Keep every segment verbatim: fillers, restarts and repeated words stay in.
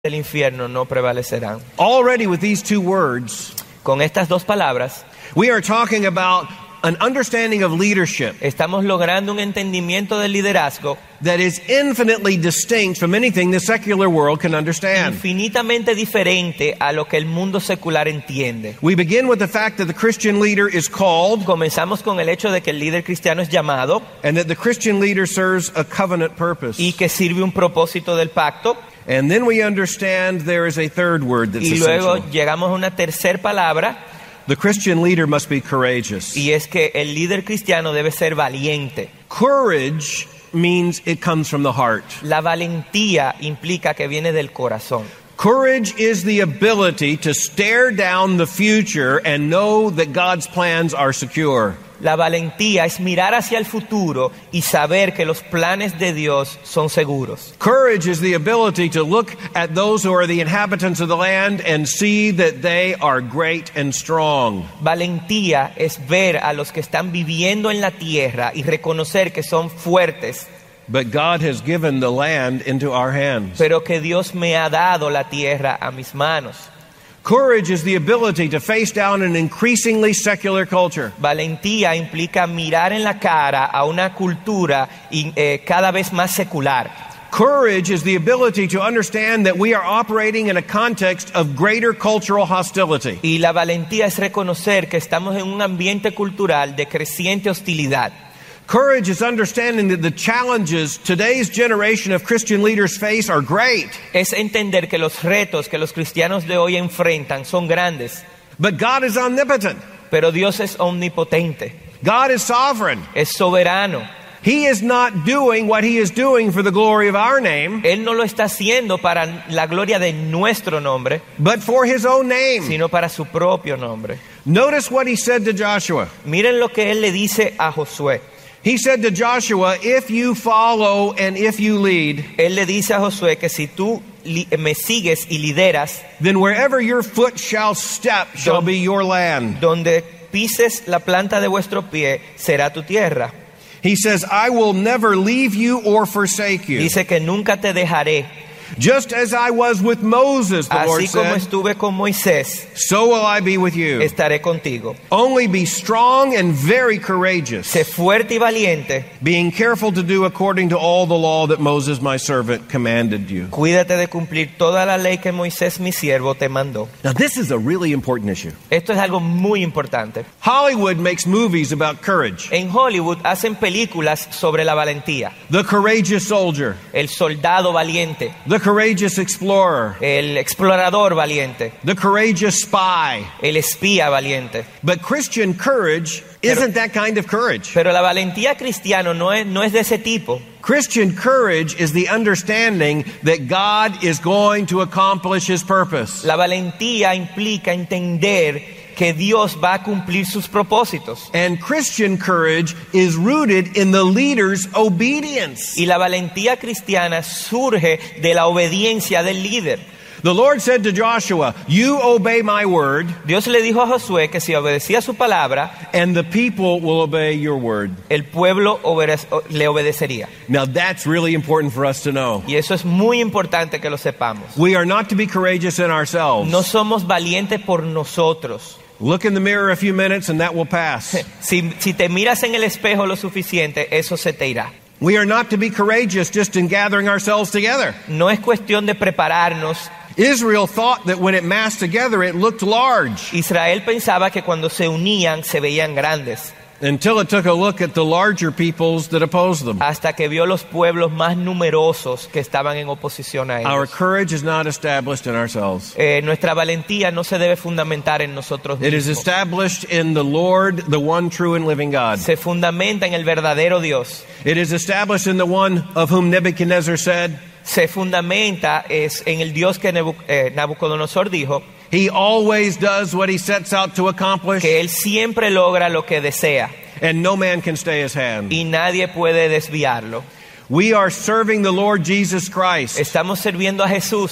del infierno no prevalecerán. Already with these two words, Con estas dos palabras, we are talking about an understanding of leadership estamos logrando un entendimiento del liderazgo that is infinitely distinct from anything the secular world can understand. infinitamente diferente a lo que el mundo secular entiende. We begin with the fact that the Christian leader is called Comenzamos con el hecho de que el líder cristiano es llamado and that the Christian leader serves a covenant purpose. y que sirve un propósito del pacto. And then we understand there is a third word that's Y luego essential. llegamos a una tercera palabra, The Christian leader must be courageous. y es que el líder cristiano debe ser valiente. Courage means it comes from the heart. La valentía implica que viene del corazón. Courage is the ability to stare down the future and know that God's plans are secure. La valentía es mirar hacia el futuro y saber que los planes de Dios son seguros. Courage is the ability to look at those who are the inhabitants of the land and see that they are great and strong. Valentía es ver a los que están viviendo en la tierra y reconocer que son fuertes, But God has given the land into our hands. pero que Dios me ha dado la tierra a mis manos. Courage is the ability to face down an increasingly secular culture. Valentía implica mirar en la cara a una cultura y, eh, cada vez más secular. Courage is the ability to understand that we are operating in a context of greater cultural hostility. Y la valentía es reconocer que estamos en un ambiente cultural de creciente hostilidad. Courage is understanding that the challenges today's generation of Christian leaders face are great. Es entender que los retos que los cristianos de hoy enfrentan son grandes, But God is omnipotent. pero Dios es omnipotente, God is sovereign. es soberano. He is not doing what he is doing for the glory of our name, Él no lo está haciendo para la gloria de nuestro nombre, but for his own name. sino para su propio nombre. Notice what he said to Joshua. Miren lo que Él le dice a Josué. He said to Joshua, if you follow and if you lead, Él le dice a Josué que si tú li- me sigues y lideras, then wherever your foot shall step shall be your land. donde pises la planta de vuestro pie será tu tierra. He says, I will never leave you or forsake you. Dice que nunca te dejaré. Just as I was with Moses, the Lord Así como said, estuve con Moisés, so will I be with you. estaré contigo. Only be strong and very courageous, Sé fuerte y valiente. being careful to do according to all the law that Moses my servant commanded you. Cuídate de cumplir toda la ley que Moisés mi siervo te mandó. Now this is a really important issue. Esto es algo muy importante. Hollywood makes movies about courage. En Hollywood hacen películas sobre la valentía. The courageous soldier, El soldado valiente, the courageous explorer, el explorador valiente, the courageous spy. el espía valiente. But Christian courage isn't that kind of courage. Pero la valentía cristiana no es, no es de ese tipo. Christian courage is the understanding that God is going to accomplish his purpose. La valentía implica entender que Dios va a cumplir sus propósitos. And Christian courage is rooted in the leader's obedience. Y la valentía cristiana surge de la obediencia del líder. The Lord said to Joshua, you obey my word, Dios le dijo a Josué que si obedecía su palabra, and the people will obey your word. el pueblo obede- le obedecería. Now that's really important for us to know. Y eso es muy importante que lo sepamos. We are not to be courageous in ourselves. No somos valientes por nosotros. Look in the mirror a few minutes and that will pass. Si, si te miras en el espejo lo suficiente, eso se te irá. We are not to be courageous just in gathering ourselves together. No es cuestión de prepararnos. Israel thought that when it massed together, it looked large, Israel pensaba que cuando se unían se veían grandes, until it took a look at the larger peoples that opposed them. hasta que vio los pueblos más numerosos que estaban en oposición a Our ellos. courage is not established in ourselves. Eh, nuestra valentía no se debe fundamentar en nosotros It is mismos. established in the Lord, the one true and living God. Se fundamenta en el verdadero Dios. It is established in the one of whom Nebuchadnezzar said, Se fundamenta es en el Dios que Nebu- eh, Nabucodonosor dijo he always does what he sets out to accomplish, que él siempre logra lo que desea and no man can stay his hand. y nadie puede desviarlo. We are serving the Lord Jesus Christ. Estamos sirviendo a Jesús.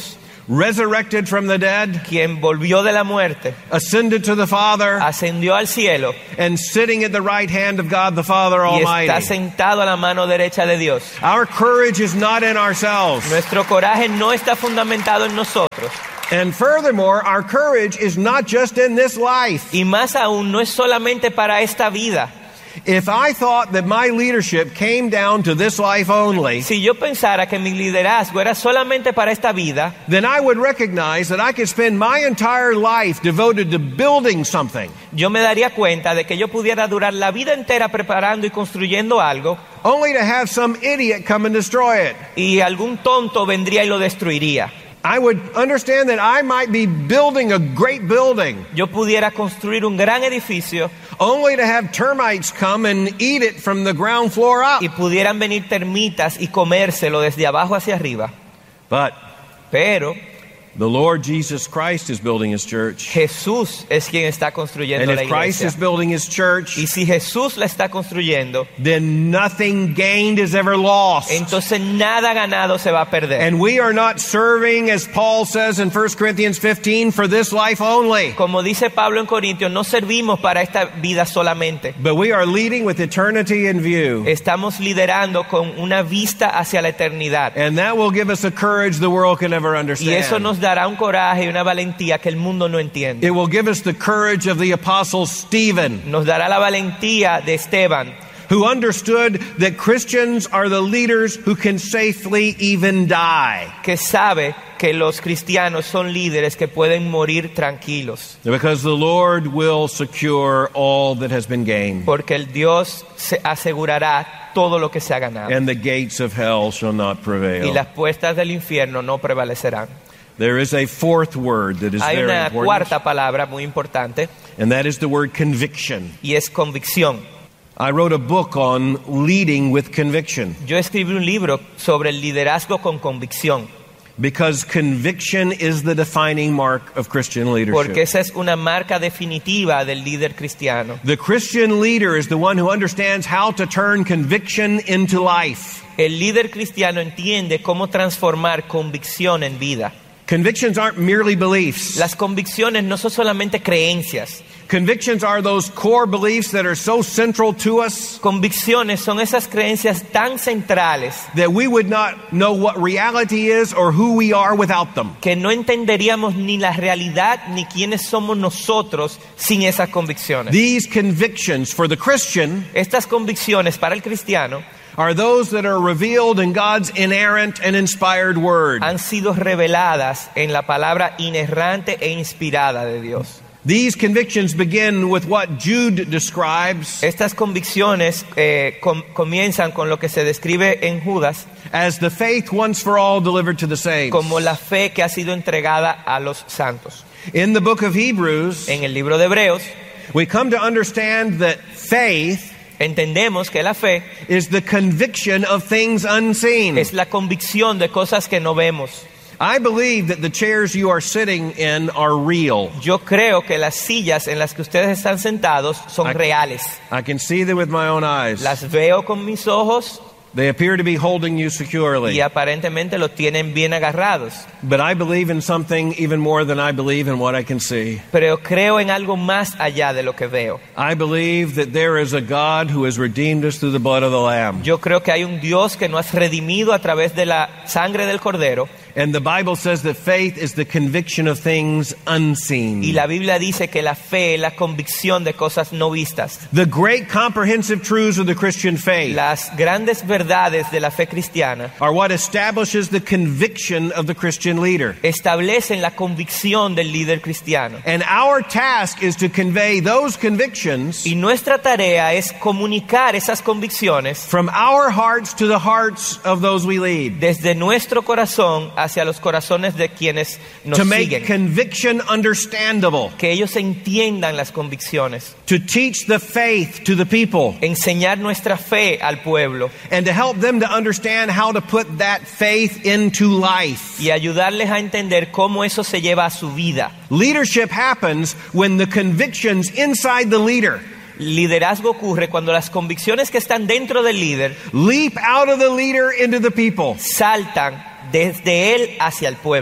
resurrected from the dead, quien volvió de la muerte, ascended to the Father, ascendió al cielo and sitting at the right hand of God the Father y Almighty. está sentado a la mano derecha de Dios. Our courage is not in ourselves. Nuestro coraje no está fundamentado en nosotros. And furthermore, our courage is not just in this life. Y más aún, no es solamente para esta vida. If I thought that my leadership came down to this life only, Si yo pensara que mi liderazgo era solamente para esta vida, then I would recognize that I could spend my entire life devoted to building something, yo me daría cuenta de que yo pudiera durar la vida entera preparando y construyendo algo only to have some idiot come and destroy it. y algún tonto vendría y lo destruiría. I would understand that I might be building a great building, Yo pudiera construir un gran edificio only to have termites come and eat it from the ground floor up. y pudieran venir termitas y comérselo desde abajo hacia arriba. But Pero the Lord Jesus Christ is building His church. Jesús es quien está construyendo And la if Christ iglesia. is building His church, Y si Jesús la está construyendo, then nothing gained is ever lost. entonces nada ganado se va a perder. And we are not serving, as Paul says in First Corinthians fifteen, for this life only. Como dice Pablo en Corintios, no servimos para esta vida solamente. But we are leading with eternity in view. Estamos liderando con una vista hacia la eternidad. And that will give us a courage the world can never Y eso understand. nos dará un coraje y una valentía que el mundo no entiende. It will give us the courage of the apostle Stephen, Nos dará la valentía de Esteban, who understood that Christians are the leaders who can safely even die. que sabe que los cristianos son líderes que pueden morir tranquilos, Because the Lord will secure all that has been gained. porque el Dios se asegurará todo lo que se ha ganado. And the gates of hell shall not Y prevail. las puertas del infierno no prevalecerán. There is a fourth word that is Hay very una important, cuarta palabra muy importante and that is the word conviction. y es convicción. I wrote a book on leading with conviction Yo escribí un libro sobre el liderazgo con convicción, because conviction is the defining mark of Christian porque leadership. esa es una marca definitiva del líder cristiano. The Christian leader is the one who understands how to turn conviction into life. El líder cristiano entiende cómo transformar convicción en vida. Convictions aren't merely beliefs. Las convicciones no son solamente creencias. Convictions are those core beliefs that are so central to us Convicciones son esas creencias tan centrales that we would not know what reality is or who we are without them. que no entenderíamos ni la realidad ni quiénes somos nosotros sin esas convicciones. These convictions for the Christian Estas convicciones para el cristiano are those that are revealed in God's inerrant and inspired word. han sido reveladas en la palabra inerrante e inspirada de Dios. These convictions begin with what Jude describes Estas convicciones eh, com- comienzan con lo que se describe en Judas as the faith once for all delivered to the saints. como la fe que ha sido entregada a los santos. In the book of Hebrews, En el libro de Hebreos we come to understand that faith entendemos que la fe is the conviction of things unseen. es la convicción de cosas que no vemos. I believe that the chairs you are sitting in are real. Yo creo que las sillas en las que ustedes están sentados son I- reales. I can see them with my own eyes. Las veo con mis ojos They appear to be holding you securely. y aparentemente los tienen bien agarrados. But I believe in something even more than I believe in what I can see. Pero creo en algo más allá de lo que veo. I believe that there is a God who has redeemed us through the blood of the Lamb. Yo creo que hay un Dios que nos ha redimido a través de la sangre del Cordero. And the Bible says that faith is the conviction of things unseen. Y la Biblia dice que la fe es la convicción de cosas no vistas. The great comprehensive truths of the Christian faith Las grandes verdades de la fe cristiana are what establishes the conviction of the Christian leader. establecen la convicción del líder cristiano. And our task is to convey those convictions Y nuestra tarea es comunicar esas convicciones from our hearts to the hearts of those we lead. desde nuestro corazón hacia los corazones de quienes nos To make siguen. conviction understandable. Que ellos entiendan las convicciones. To teach the faith to the people. Enseñar nuestra fe al pueblo. And to help them to understand how to put that faith into life. Y ayudarles a entender cómo eso se lleva a su vida. Leadership happens when the convictions inside the leader Liderazgo ocurre cuando las convicciones que están dentro del líder leap out of the leader into the people. saltan desde él hacia el pueblo.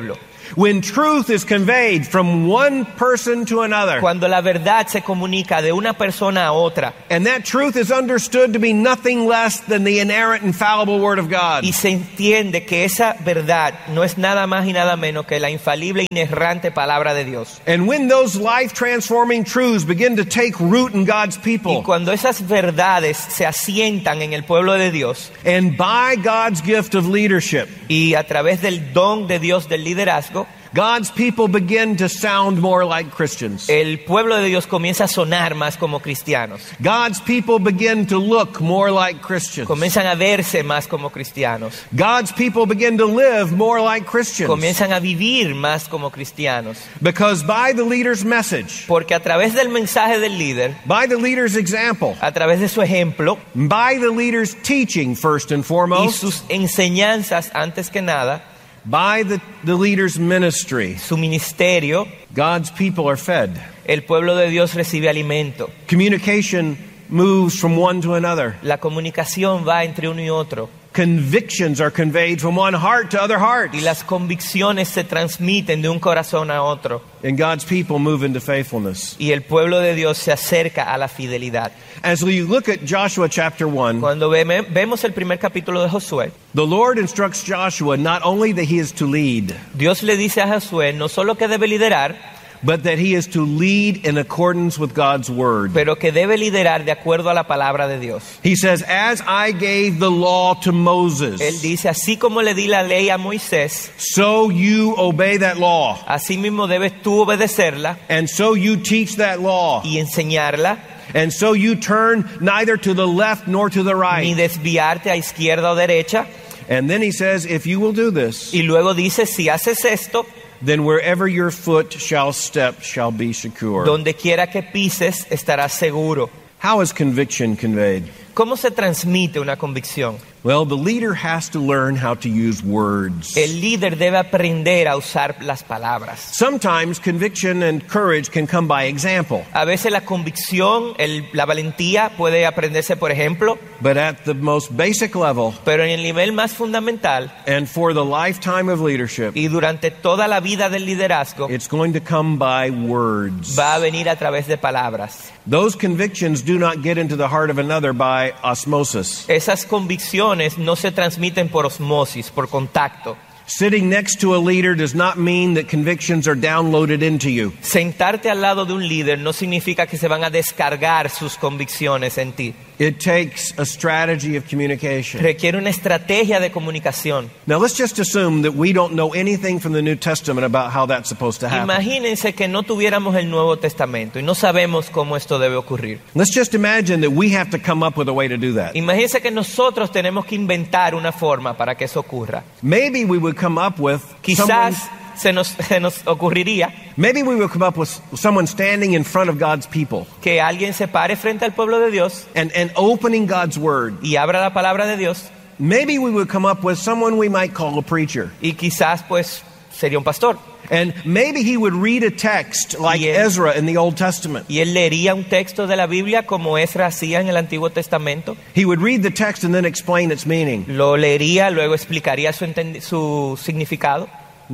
When truth is conveyed from one person to another, Cuando la verdad se comunica de una persona a otra and that truth is understood to be nothing less than the inerrant, infallible Word of God. y se entiende que esa verdad no es nada más y nada menos que la infalible e inerrante palabra de Dios. And when those life-transforming truths begin to take root in God's Y people, cuando esas verdades se asientan en el pueblo de Dios and by God's gift of leadership, y a través del don de Dios del liderazgo, God's people begin to sound more like Christians. el pueblo de Dios comienza a sonar más como cristianos. God's people begin to look more like Christians. Comienzan a verse más como cristianos. God's people begin to live more like Christians. Comienzan a vivir más como cristianos. Because by the leader's message, Porque a través del mensaje del líder, by the leader's example, a través de su ejemplo by the leader's teaching first and y foremost, sus enseñanzas antes que nada, by the, the leader's ministry, su ministerio, God's people are fed. el pueblo de Dios recibe alimento. Communication moves from one to another. La comunicación va entre uno y otro. Convictions are conveyed from one heart to other hearts. Y las convicciones se transmiten de un corazón a otro. And God's people move into faithfulness. Y el pueblo de Dios se acerca a la fidelidad. As we look at Joshua chapter one, Cuando ve- vemos el primer capítulo de Josué, the Lord instructs Joshua not only that he is to lead, Dios le dice a Josué no solo que debe liderar, but that he is to lead in accordance with God's word. pero que debe liderar de acuerdo a la palabra de Dios. He says, as I gave the law to Moses, Él dice, así como le di la ley a Moisés, so you obey that law, así mismo debes tú obedecerla and so you teach that law, y enseñarla, and so you turn neither to the left nor to the ni right. desviarte a izquierda o derecha. And then he says, if you will do this, Y luego dice, si haces esto, then wherever your foot shall step shall be secure. donde quiera que pises estarás seguro. How is conviction conveyed? ¿Cómo se transmite una convicción? Well, the leader has to learn how to use words. El líder debe aprender a usar las palabras. Sometimes conviction and courage can come by example, A veces la convicción, el- la valentía puede aprenderse por ejemplo, but at the most basic level pero en el nivel más fundamental and for the lifetime of leadership, y durante toda la vida del liderazgo it's going to come by words. va a venir a través de palabras. Those convictions do not get into the heart of another by osmosis. Esas convicciones no se transmiten por osmosis, por contacto. Sitting next to a leader does not mean that convictions are downloaded into you. Sentarte al lado de un líder no significa que se van a descargar sus convicciones en ti. It takes a strategy of communication. Requiere una estrategia de comunicación. Now let's just assume that we don't know anything from the New Testament about how that's supposed to happen. Imagínense que no tuviéramos el Nuevo Testamento y no sabemos cómo esto debe ocurrir. Let's just imagine that we have to come up with a way to do that. Imagínense que nosotros tenemos que inventar una forma para que eso ocurra. Maybe we would come up with someone, Quizás se nos, se nos ocurriría maybe we would come up with someone standing in front of God's people que alguien se pare frente al pueblo de Dios and, and opening God's word. y abra la palabra de Dios Maybe we would come up with someone we might call a preacher. y quizás pues sería un pastor. And maybe he would read a text like Y él- Ezra in the Old Testament. Y él leería un texto de la Biblia como Ezra hacía en el Antiguo Testamento. He would read the text and then explain its meaning. Lo leería, luego explicaría su, entendi- su significado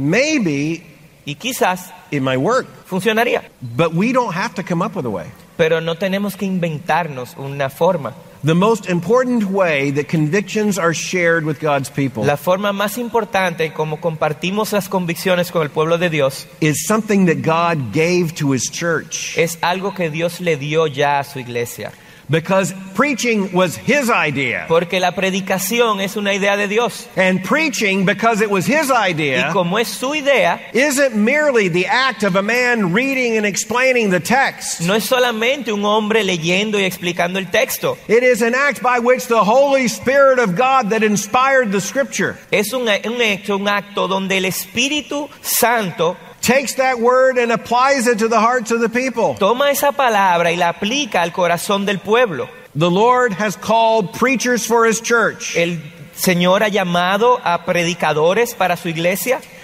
Maybe y quizás it might work, funcionaría. but we don't have to come up with a way. Pero no tenemos que inventarnos una forma. The most important way that convictions are shared with God's people La forma más importante como compartimos las convicciones con el pueblo de Dios is something that God gave to His church. es algo que Dios le dio ya a su iglesia. Because preaching was His idea. Porque la predicación es una idea de Dios. And preaching, because it was His Y idea, como es su idea, isn't merely the act of a man reading and explaining the text. no es solamente un hombre leyendo y explicando el texto. It is an act by which the Holy Spirit of God that inspired the Scripture Es un, un hecho, un acto donde el Espíritu Santo takes that word and applies it to the hearts of the people. toma esa palabra y la aplica al corazón del pueblo. The Lord has called preachers for His church. El Señor ha llamado a predicadores para su iglesia.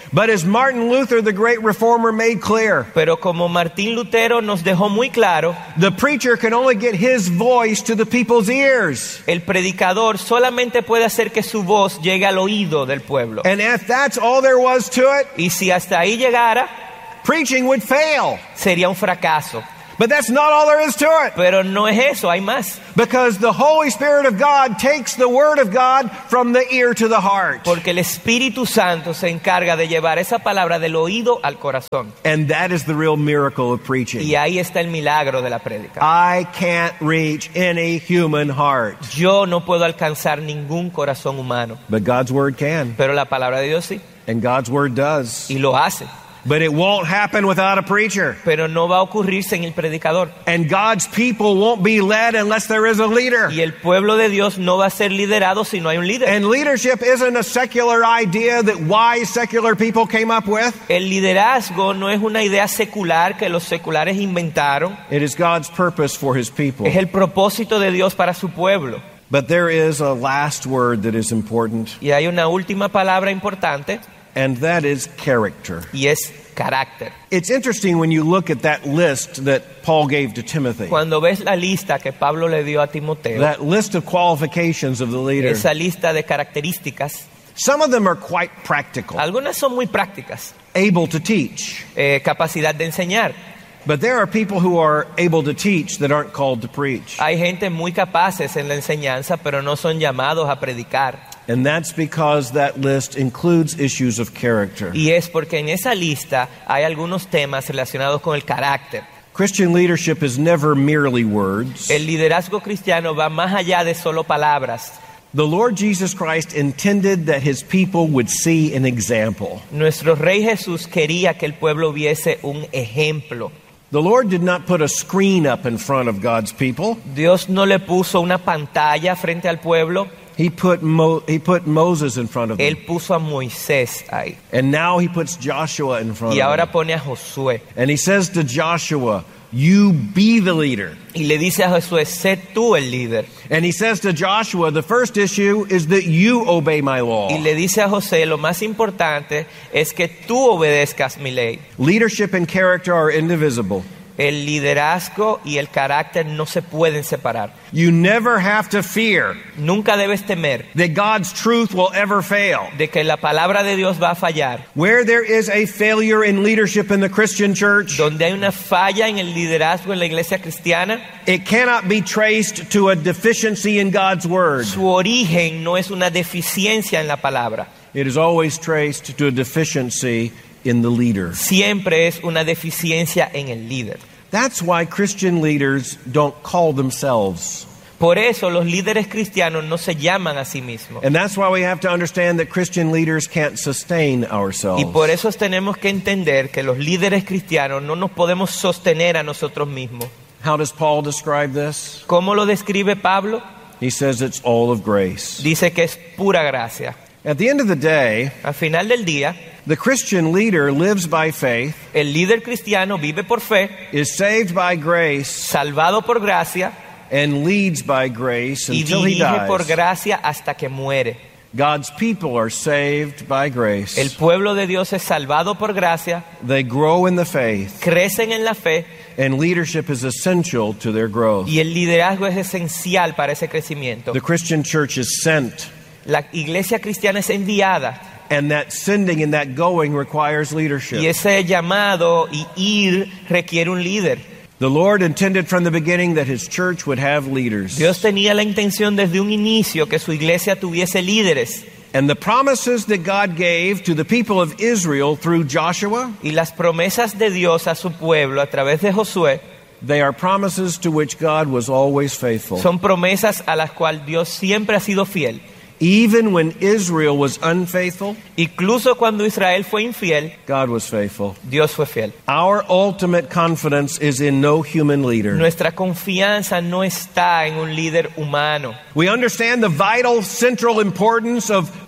But as Martin Luther, the great reformer, made clear, Pero como Martín Lutero nos dejó muy claro, the preacher can only get his voice to the people's ears. el predicador solamente puede hacer que su voz llegue al oído del pueblo. And if that's all there was to it, Y si hasta ahí llegara, preaching would fail. sería un fracaso. But that's not all there is to it. Pero no es eso, hay más. Because the Holy Spirit of God takes the Word of God from the ear to the heart. Porque el Espíritu Santo se encarga de llevar esa palabra del oído al corazón. And that is the real miracle of preaching. Y ahí está el milagro de la prédica. I can't reach any human heart. Yo no puedo alcanzar ningún corazón humano, But God's Word can. pero la palabra de Dios sí, And God's Word does. y lo hace. But it won't happen without a preacher. Pero no va a ocurrir sin el predicador. And God's people won't be led unless there is a leader. Y el pueblo de Dios no va a ser liderado si no hay un líder. And leadership isn't a secular idea that wise secular people came up with. El liderazgo no es una idea secular que los seculares inventaron. It is God's purpose for His people. Es el propósito de Dios para su pueblo. But there is a last word that is important, Y hay una última palabra importante, and that is character. y es carácter. It's interesting when you look at that list that Paul gave to Timothy. Cuando ves la lista que Pablo le dio a Timoteo, That list of qualifications of the leader. esa lista de características, Some of them are quite practical. algunas son muy prácticas. Able to teach. Eh, capacidad de enseñar. But there are people who are able to teach that aren't called to preach. Hay gente muy capaces en la enseñanza, pero no son llamados a predicar. And that's because that list includes issues of character. Y es porque en esa lista hay algunos temas relacionados con el carácter. Christian leadership is never merely words. El liderazgo cristiano va más allá de solo palabras. The Lord Jesus Christ intended that His people would see an example. Nuestro Rey Jesús quería que el pueblo viese un ejemplo. The Lord did not put a screen up in front of God's people. Dios no le puso una pantalla frente al pueblo. He put Mo- He put Moses in front of them. Él puso a Moisés ahí. And now He puts Joshua in front Y of ahora them. pone a Josué. And He says to Joshua, you be the leader. Y le dice a Josué, sé tú el líder. And He says to Joshua, the first issue is that you obey my law. Y le dice a José, lo más importante es que tú obedezcas mi ley. Leadership and character are indivisible. El liderazgo y el carácter no se pueden separar. You never have to fear Nunca debes temer that God's truth will ever fail. de que la palabra de Dios va a fallar. Where there is a failure in leadership in the Christian church, Donde hay una falla en el liderazgo en la iglesia cristiana, it cannot be traced to a deficiency in God's word. su origen no es una deficiencia en la palabra. It is always traced to a deficiency in the leader. Siempre es una deficiencia en el líder. That's why Christian leaders don't call themselves. Por eso los líderes cristianos no se llaman a sí mismos. And that's why we have to understand that Christian leaders can't sustain ourselves. Y por eso tenemos que entender que los líderes cristianos no nos podemos sostener a nosotros mismos. How does Paul describe this? ¿Cómo lo describe Pablo? He says it's all of grace. Dice que es pura gracia. At the end of the day, Al final del día, the Christian leader lives by faith, el líder cristiano vive por fe, is saved by grace, salvado por gracia and leads by grace y until he dirige por dies. gracia hasta que muere. God's people are saved by grace. El pueblo de Dios es salvado por gracia, They grow in the faith, crecen en la fe and leadership is essential to their growth. y el liderazgo es esencial para ese crecimiento. The Christian church is sent, La iglesia cristiana es enviada and that sending and that going requires leadership. y ese llamado y ir requiere un líder. The Lord intended from the beginning that His church would have leaders. Dios tenía la intención desde un inicio que su iglesia tuviese líderes. And the promises that God gave to the people of Israel through Joshua, Y las promesas de Dios a su pueblo a través de Josué they are promises to which God was always faithful. son promesas a las cuales Dios siempre ha sido fiel. Even when Israel was unfaithful, Incluso cuando Israel fue infiel, God was faithful. Dios fue fiel. Our ultimate confidence is in no human leader. Nuestra confianza no está en un líder humano. We understand the vital central importance of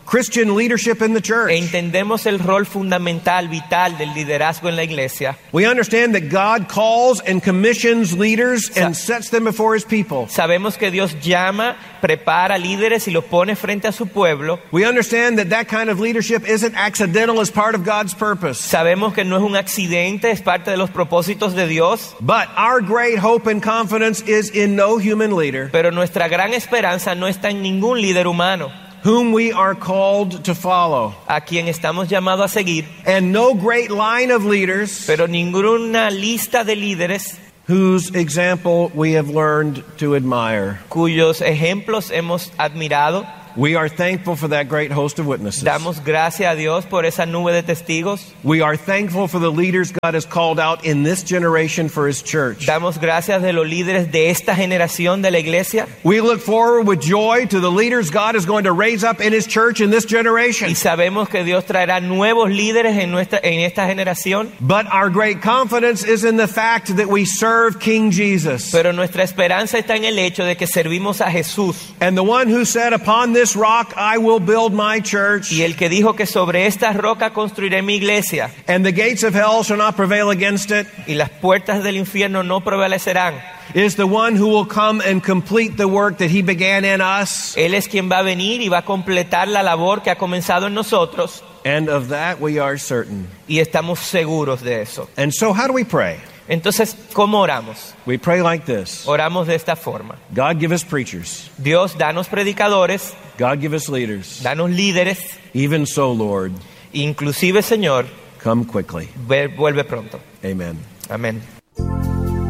Christian leadership in the e church. entendemos el rol fundamental, vital del liderazgo en la iglesia, We understand that God calls and commissions leaders and sets them before His people. sabemos que Dios llama, prepara líderes y los pone frente a su pueblo. We understand that that kind of leadership isn't accidental as part of God's purpose. Sabemos que no es un accidente, es parte de los propósitos de Dios. But our great hope and confidence is in no human leader Pero nuestra gran esperanza no está en ningún líder humano whom we are called to follow. a quien estamos llamados a seguir, And no great line of leaders pero ninguna lista de líderes whose example we have learned to admire. cuyos ejemplos hemos admirado. We are thankful for that great host of witnesses. Damos gracias a Dios por esa nube de testigos. We are thankful for the leaders God has called out in this generation for His church. Damos gracias de los líderes de esta generación de la iglesia. We look forward with joy to the leaders God is going to raise up in His church in this generation. Y sabemos que Dios traerá nuevos líderes en, nuestra, en esta generación. But our great confidence is in the fact that we serve King Jesus. Pero nuestra esperanza está en el hecho de que servimos a Jesús. And the one who said, upon this rock I will build my church, Y el que dijo que sobre esta roca construiré mi iglesia and the gates of hell shall not prevail against it, y las puertas del infierno no prevalecerán. is the one who will come and complete the work that He began in us. Él es quien va a venir y va a completar la labor que ha comenzado en nosotros. And of that we are certain. Y estamos seguros de eso. And so how do we pray? Entonces, ¿cómo oramos? We pray like this. Oramos de esta forma. God, give us preachers. Dios, danos predicadores, God, give us leaders. danos líderes. Even so, Lord, Inclusive, Señor, come quickly. ve- vuelve pronto. Amen. Amén.